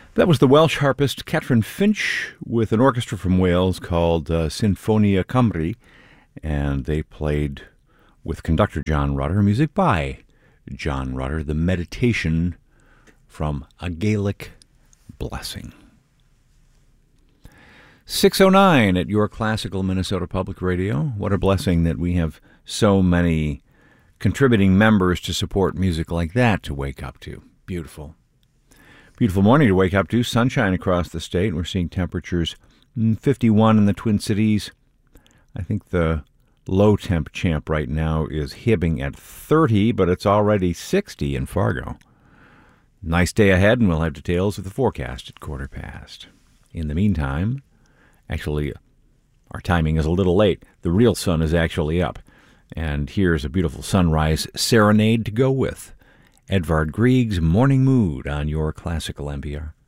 That was the Welsh harpist Catherine Finch with an orchestra from Wales called Sinfonia Cymru, and they played with conductor John Rutter, music by John Rutter, the meditation from A Gaelic Blessing. 6:09 at your classical Minnesota Public Radio. What a blessing that we have so many contributing members to support music like that to wake up to. Beautiful. Beautiful morning to wake up to. Sunshine across the state. We're seeing temperatures 51 in the Twin Cities. I think the low temp champ right now is Hibbing at 30, but it's already 60 in Fargo. Nice day ahead, and we'll have details of the forecast at 1:15. In the meantime, actually, our timing is a little late. The real sun is actually up. And here's a beautiful sunrise serenade to go with Edvard Grieg's Morning Mood on your classical NPR.